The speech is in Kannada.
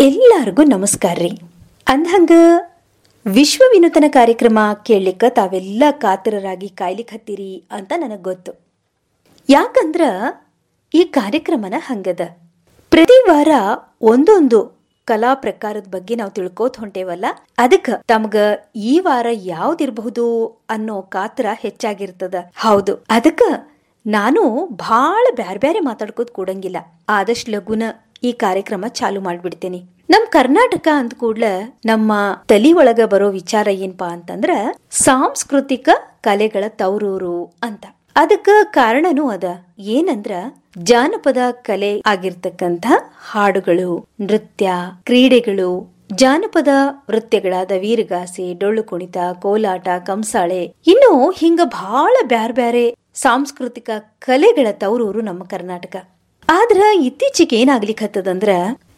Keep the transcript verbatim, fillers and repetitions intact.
ಎಲ್ಲರಿಗೂ ನಮಸ್ಕಾರ ರೀ. ಅಂದ್ಹಂಗ ವಿಶ್ವ ವಿನೂತನ ಕಾರ್ಯಕ್ರಮ ಕೇಳಲಿಕ್ಕೆ ತಾವೆಲ್ಲ ಕಾತರರಾಗಿ ಕಾಯ್ಲಿಕ್ಕೆ ಹತ್ತೀರಿ ಅಂತ ನನಗೆ ಗೊತ್ತು. ಯಾಕಂದ್ರ ಈ ಕಾರ್ಯಕ್ರಮನ ಹಂಗದ, ಪ್ರತಿ ವಾರ ಒಂದೊಂದು ಕಲಾ ಪ್ರಕಾರದ ಬಗ್ಗೆ ನಾವು ತಿಳ್ಕೋತ ಹೊಂಟೇವಲ್ಲ, ಅದಕ್ಕೆ ತಮ್ಗ ಈ ವಾರ ಯಾವ್ದಿರಬಹುದು ಅನ್ನೋ ಕಾತರ ಹೆಚ್ಚಾಗಿರ್ತದ. ಹೌದು, ಅದಕ್ಕ ನಾನು ಭಾಳ ಬ್ಯಾರೆ ಬ್ಯಾರೆ ಮಾತಾಡ್ಕೋತ ಕೂಡಂಗಿಲ್ಲ. ಆದಷ್ಟು ಲಗುನ ಈ ಕಾರ್ಯಕ್ರಮ ಚಾಲು ಮಾಡ್ಬಿಡ್ತೇನೆ. ನಮ್ ಕರ್ನಾಟಕ ಅಂದ ಕೂಡ್ಲ ನಮ್ಮ ತಲಿ ಒಳಗ ಬರೋ ವಿಚಾರ ಏನ್ಪಾ ಅಂತಂದ್ರ ಸಾಂಸ್ಕೃತಿಕ ಕಲೆಗಳ ತವರೂರು ಅಂತ. ಅದಕ್ಕ ಕಾರಣನೂ ಅದ. ಏನಂದ್ರ ಜಾನಪದ ಕಲೆ ಆಗಿರ್ತಕ್ಕಂಥ ಹಾಡುಗಳು, ನೃತ್ಯ, ಕ್ರೀಡೆಗಳು, ಜಾನಪದ ನೃತ್ಯಗಳಾದ ವೀರಗಾಸೆ, ಡೊಳ್ಳು ಕುಣಿತ, ಕೋಲಾಟ, ಕಂಸಾಳೆ, ಇನ್ನು ಹಿಂಗ ಬಹಳ ಬ್ಯಾರೆ ಬ್ಯಾರೆ ಸಾಂಸ್ಕೃತಿಕ ಕಲೆಗಳ ತವರೂರು ನಮ್ಮ ಕರ್ನಾಟಕ. ಆದ್ರ ಇತ್ತೀಚೆಗೆ ಏನಾಗ್ಲಿಕ್ಕತ್ತದಂದ್ರ